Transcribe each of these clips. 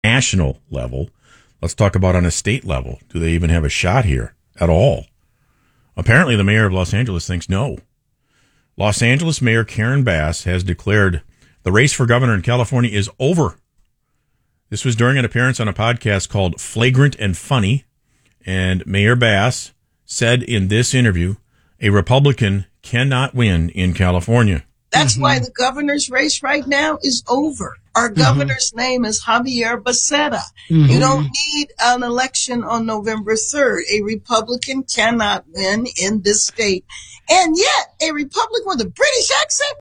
national level. Let's talk about on a state level. Do they even have a shot here at all? Apparently, the mayor of Los Angeles thinks no. Los Angeles Mayor Karen Bass has declared the race for governor in California is over. This was during an appearance on a podcast called Flagrant and Funny, and Mayor Bass said in this interview, a Republican cannot win in California. That's why the governor's race right now is over. Our governor's name is Javier Becerra. You don't need an election on November 3rd. A Republican cannot win in this state. And yet, a Republican with a British accent?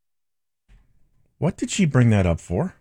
What did she bring that up for?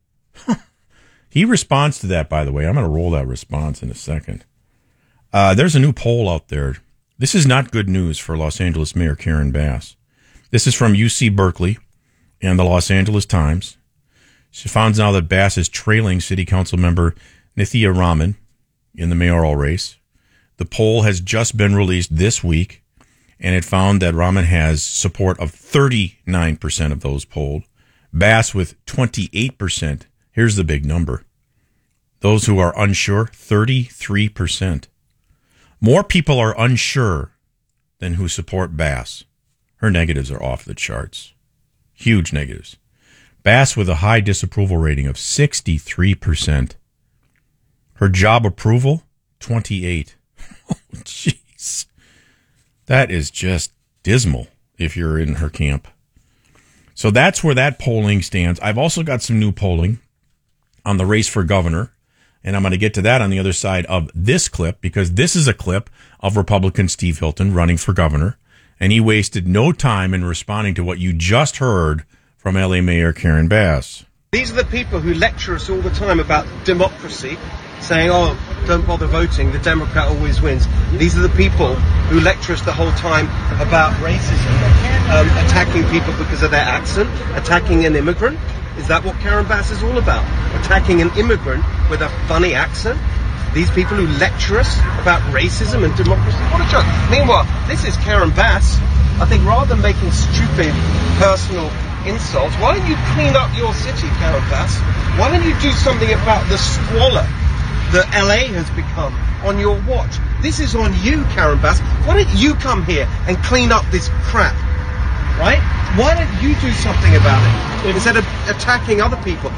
He responds to that, by the way. I'm going to roll that response in a second. There's a new poll out there. This is not good news for Los Angeles Mayor Karen Bass. This is from UC Berkeley and the Los Angeles Times. She finds now that Bass is trailing City Council member Nithya Raman in the mayoral race. The poll has just been released this week, and it found that Raman has support of 39% of those polled. Bass with 28%. Here's the big number. Those who are unsure, 33%. More people are unsure than who support Bass. Her negatives are off the charts. Huge negatives. Bass with a high disapproval rating of 63%. Her job approval, 28%. Oh, jeez. That is just dismal if you're in her camp. So that's where that polling stands. I've also got some new polling on the race for governor, and I'm going to get to that on the other side of this clip, because this is a clip of Republican Steve Hilton running for governor, and he wasted no time in responding to what you just heard from LA Mayor Karen Bass. These are the people who lecture us all the time about democracy, saying, oh, don't bother voting, the Democrat always wins. These are the people who lecture us the whole time about racism, attacking people because of their accent, attacking an immigrant. Is that what Karen Bass is all about? Attacking an immigrant with a funny accent? These people who lecture us about racism and democracy? What a joke. Meanwhile, this is Karen Bass. I think rather than making stupid personal insults, why don't you clean up your city, Karen Bass? Why don't you do something about the squalor that LA has become on your watch? This is on you, Karen Bass. Why don't you come here and clean up this crap? Right? Why don't you do something about it instead of attacking other people?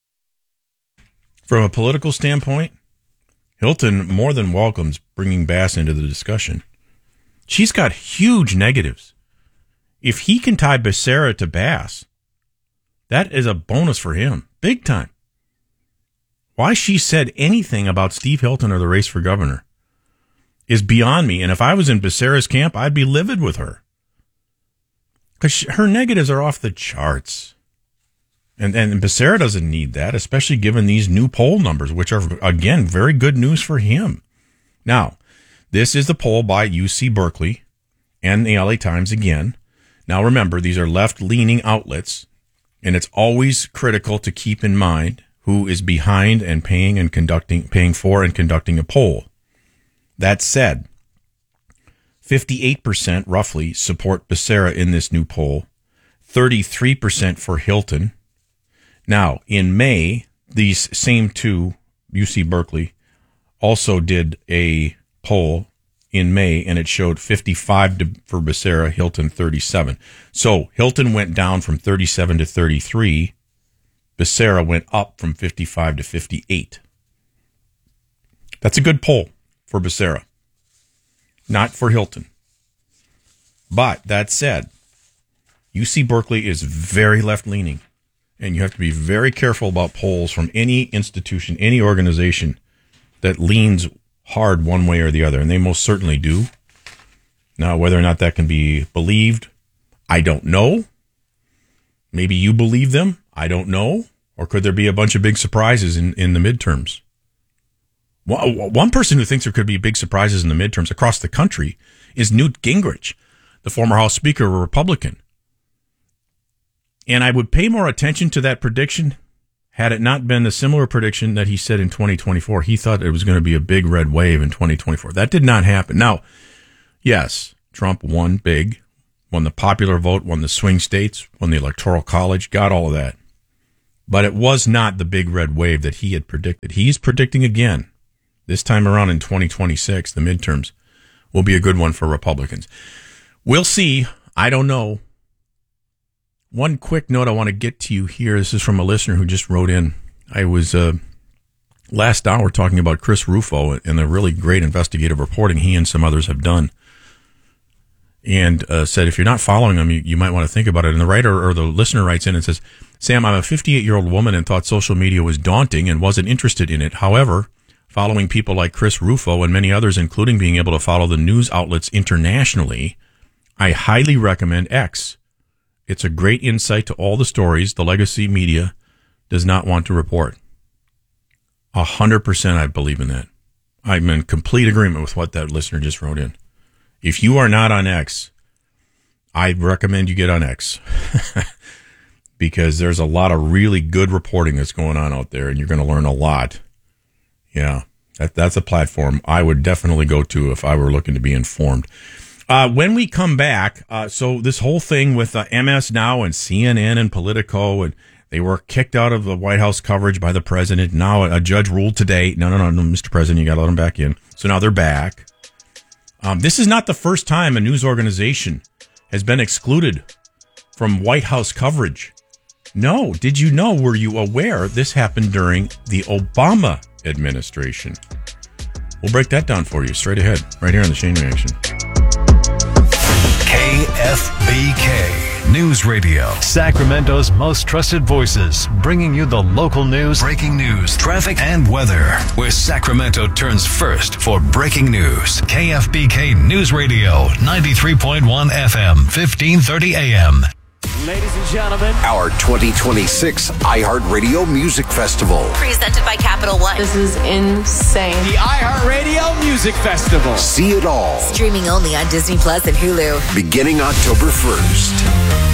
From a political standpoint, Hilton more than welcomes bringing Bass into the discussion. She's got huge negatives. If he can tie Becerra to Bass, that is a bonus for him. Big time. Why she said anything about Steve Hilton or the race for governor is beyond me. And if I was in Becerra's camp, I'd be livid with her. Because her negatives are off the charts. And Becerra doesn't need that, especially given these new poll numbers, which are, again, very good news for him. Now, this is the poll by UC Berkeley and the LA Times again. Now, remember, these are left-leaning outlets, and it's always critical to keep in mind who is behind and paying for and conducting a poll. That said, 58% roughly support Becerra in this new poll, 33% for Hilton. Now, in May, these same two, UC Berkeley, also did a poll in May, and it showed 55 for Becerra, Hilton 37. So Hilton went down from 37 to 33. Becerra went up from 55 to 58. That's a good poll for Becerra, not for Hilton. But that said, UC Berkeley is very left-leaning, and you have to be very careful about polls from any institution, any organization that leans hard one way or the other, and they most certainly do. Now, whether or not that can be believed, I don't know. Maybe you believe them, I don't know. Or could there be a bunch of big surprises in the midterms? One person who thinks there could be big surprises in the midterms across the country is Newt Gingrich, the former House Speaker, a Republican. And I would pay more attention to that prediction had it not been the similar prediction that he said in 2024. He thought it was going to be a big red wave in 2024. That did not happen. Now, yes, Trump won big, won the popular vote, won the swing states, won the Electoral College, got all of that. But it was not the big red wave that he had predicted. He's predicting again, this time around in 2026, the midterms will be a good one for Republicans. We'll see. I don't know. One quick note I want to get to you here. This is from a listener who just wrote in. I was last hour talking about Chris Rufo and the really great investigative reporting he and some others have done. And said, if you're not following him, you might want to think about it. And the writer or the listener writes in and says, Sam, I'm a 58-year-old woman and thought social media was daunting and wasn't interested in it. However, following people like Chris Rufo and many others, including being able to follow the news outlets internationally, I highly recommend X. It's a great insight to all the stories the legacy media does not want to report. 100% I believe in that. I'm in complete agreement with what that listener just wrote in. If you are not on X, I recommend you get on X because there's a lot of really good reporting that's going on out there, and you're going to learn a lot. Yeah, that's a platform I would definitely go to if I were looking to be informed. When we come back, so this whole thing with MS Now and CNN and Politico, and they were kicked out of the White House coverage by the president. Now a judge ruled today, no, Mr. President, you got to let them back in. So now they're back. This is not the first time a news organization has been excluded from White House coverage. No, did you know, were you aware this happened during the Obama administration? We'll break that down for you straight ahead, right here on The Shane Reaction. KFBK News Radio. Sacramento's most trusted voices, bringing you the local news, breaking news, traffic, and weather. Where Sacramento turns first for breaking news. KFBK News Radio, 93.1 FM, 1530 AM. Ladies and gentlemen, our 2026 iHeartRadio Music Festival. Presented by Capital One. This is insane. The iHeartRadio Music Festival. See it all. Streaming only on Disney Plus and Hulu. Beginning October 1st.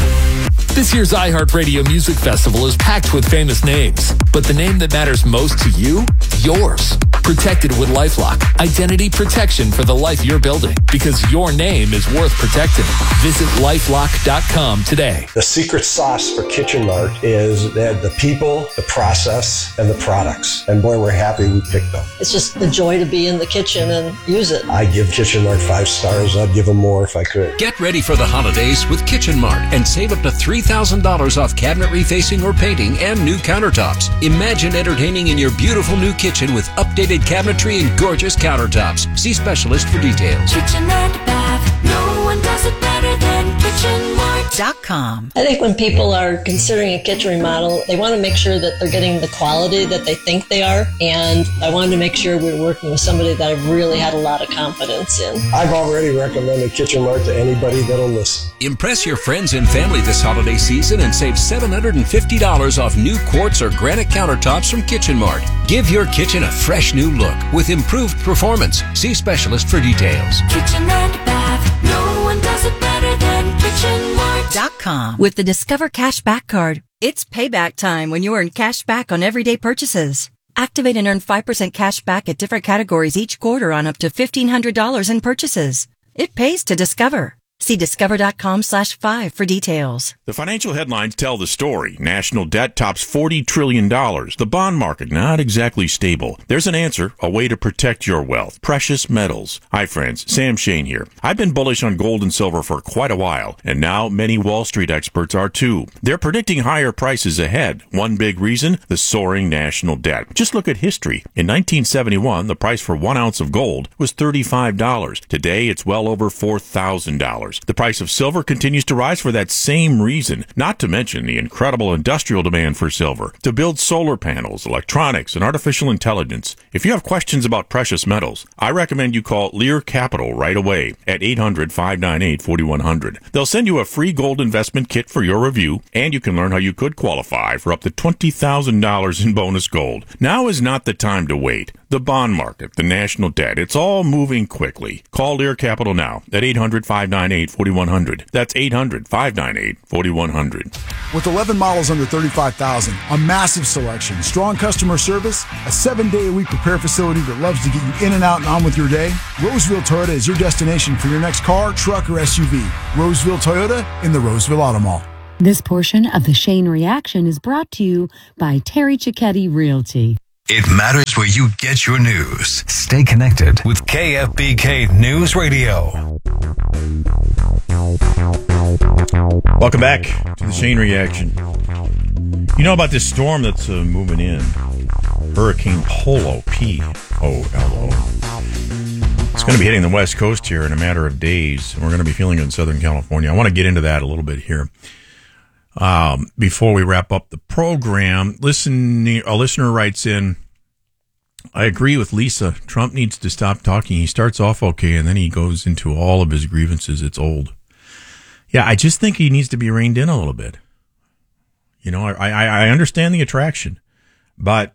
This year's iHeartRadio Music Festival is packed with famous names, but the name that matters most to you, yours. Protected with LifeLock. Identity protection for the life you're building, because your name is worth protecting. Visit LifeLock.com today. The secret sauce for Kitchen Mart is the people, the process, and the products. And boy, we're happy we picked them. It's just the joy to be in the kitchen and use it. I give Kitchen Mart 5 stars. I'd give them more if I could. Get ready for the holidays with Kitchen Mart and save up to $3,000 off cabinet refacing or painting and new countertops. Imagine entertaining in your beautiful new kitchen with updated cabinetry and gorgeous countertops. See specialist for details. Kitchen and bath. No one does it better than KitchenMart.com. I think when people are considering a kitchen remodel, they want to make sure that they're getting the quality that they think they are. And I wanted to make sure we were working with somebody that I really had a lot of confidence in. I've already recommended Kitchen Mart to anybody that'll listen. Impress your friends and family this holiday season and save $750 off new quartz or granite countertops from Kitchen Mart. Give your kitchen a fresh new look with improved performance. See specialist for details. Kitchen and bath. No one does it better than KitchenMart.com. With the Discover Cash Back Card, it's payback time when you earn cash back on everyday purchases. Activate and earn 5% cash back at different categories each quarter on up to $1,500 in purchases. It pays to Discover. See discover.com/5 for details. The financial headlines tell the story. National debt tops $40 trillion. The bond market, not exactly stable. There's an answer, a way to protect your wealth. Precious metals. Hi, friends. Sam Shane here. I've been bullish on gold and silver for quite a while, and now many Wall Street experts are too. They're predicting higher prices ahead. One big reason, the soaring national debt. Just look at history. In 1971, the price for 1 ounce of gold was $35. Today, it's well over $4,000. The price of silver continues to rise for that same reason, not to mention the incredible industrial demand for silver to build solar panels, electronics, and artificial intelligence. If you have questions about precious metals, I recommend you call Lear Capital right away at 800-598-4100. They'll send you a free gold investment kit for your review, and you can learn how you could qualify for up to $20,000 in bonus gold. Now is not the time to wait. The bond market, the national debt, it's all moving quickly. Call Lear Capital now at 800-598-4100. That's 800-598-4100. With 11 models under $35,000, a massive selection, strong customer service, a 7-day-a-week repair facility that loves to get you in and out and on with your day, Roseville Toyota is your destination for your next car, truck, or SUV. Roseville Toyota in the Roseville Auto Mall. This portion of the Shane Reaction is brought to you by Terry Cicchetti Realty. It matters where you get your news. Stay connected with KFBK News Radio. Welcome back to the Shane Reaction. You know about this storm that's moving in? Hurricane Polo, P-O-L-O. It's going to be hitting the West Coast here in a matter of days, and we're going to be feeling it in Southern California. I want to get into that a little bit here. Before we wrap up the program, a listener writes in, I agree with Lisa. Trump needs to stop talking. He starts off okay, and then he goes into all of his grievances. It's old. Yeah, I just think he needs to be reined in a little bit. You know, I understand the attraction, but,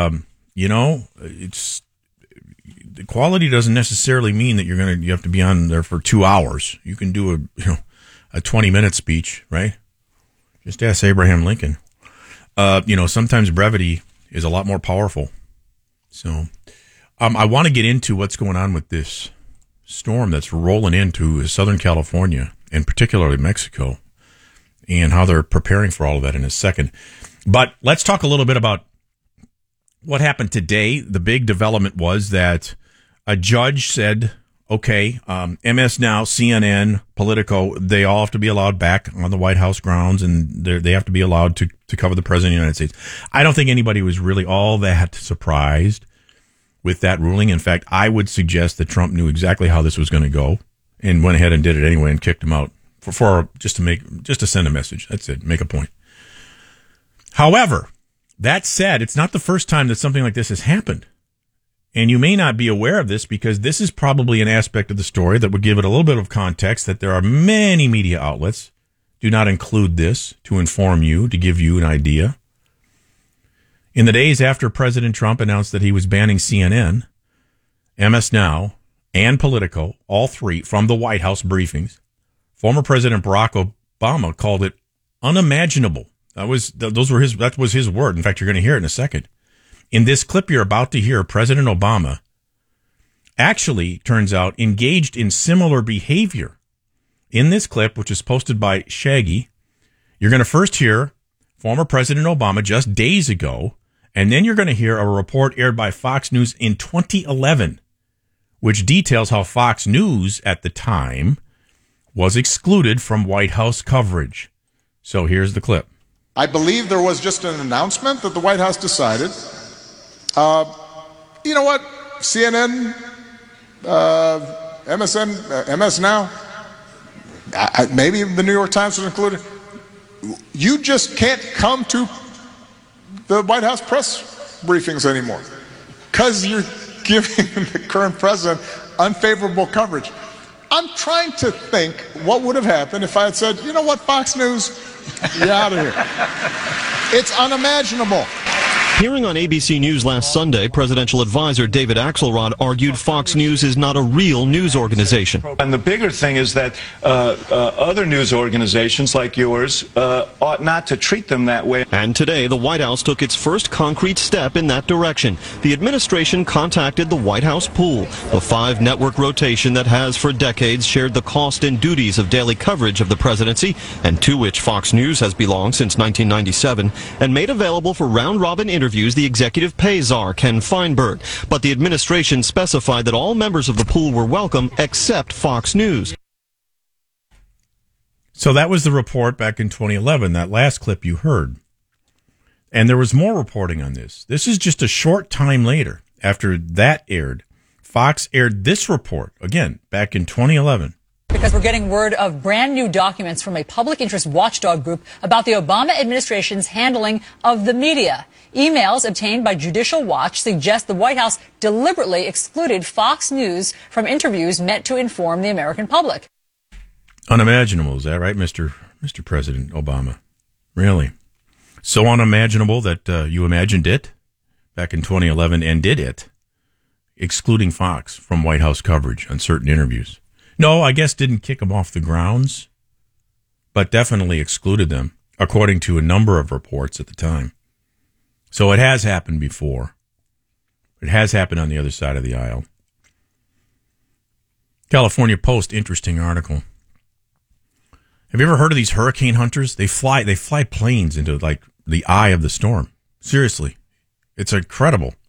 it's the quality doesn't necessarily mean that you have to be on there for 2 hours. You can do a 20-minute speech, right? Just ask Abraham Lincoln. Sometimes brevity is a lot more powerful. So, I want to get into what's going on with this storm that's rolling into Southern California and particularly Mexico, and how they're preparing for all of that in a second. But let's talk a little bit about what happened today. The big development was that a judge said, okay, MS Now, CNN, Politico, they all have to be allowed back on the White House grounds, and they have to be allowed to cover the President of the United States. I don't think anybody was really all that surprised with that ruling. In fact, I would suggest that Trump knew exactly how this was going to go and went ahead and did it anyway and kicked him out for just to send a message. That's it. Make a point. However, that said, it's not the first time that something like this has happened. And you may not be aware of this because this is probably an aspect of the story that would give it a little bit of context, that there are many media outlets do not include this to inform you, to give you an idea. In the days after President Trump announced that he was banning CNN, MS Now, and Politico, all three from the White House briefings, former President Barack Obama called it unimaginable. That was his word. In fact, you're going to hear it in a second. In this clip you're about to hear, President Obama actually, turns out, engaged in similar behavior. In this clip, which is posted by Shaggy, you're going to first hear former President Obama just days ago, and then you're going to hear a report aired by Fox News in 2011, which details how Fox News at the time was excluded from White House coverage. So here's the clip. I believe there was just an announcement that the White House decided, you know what, CNN, MS Now, maybe the New York Times was included. You just can't come to the White House press briefings anymore because you're giving the current president unfavorable coverage. I'm trying to think what would have happened if I had said, you know what, Fox News, you're out of here. It's unimaginable. Hearing on ABC News last Sunday, presidential advisor David Axelrod argued Fox News is not a real news organization. And the bigger thing is that other news organizations like yours ought not to treat them that way. And today, the White House took its first concrete step in that direction. The administration contacted the White House Pool, the 5-network rotation that has for decades shared the cost and duties of daily coverage of the presidency, and to which Fox News has belonged since 1997, and made available for round-robin interviews the executive pay czar, Ken Feinberg. But the administration specified that all members of the pool were welcome except Fox News. So that was the report back in 2011, that last clip you heard. And there was more reporting on this. This is just a short time later, after that aired. Fox aired this report, again, back in 2011. Because we're getting word of brand new documents from a public interest watchdog group about the Obama administration's handling of the media. Emails obtained by Judicial Watch suggest the White House deliberately excluded Fox News from interviews meant to inform the American public. Unimaginable, is that right, Mr. President Obama? Really? So unimaginable that you imagined it back in 2011 and did it, excluding Fox from White House coverage on certain interviews. No, I guess didn't kick them off the grounds, but definitely excluded them, according to a number of reports at the time. So it has happened before. It has happened on the other side of the aisle. California Post, interesting article. Have you ever heard of these hurricane hunters? They fly planes into like the eye of the storm. Seriously. It's incredible.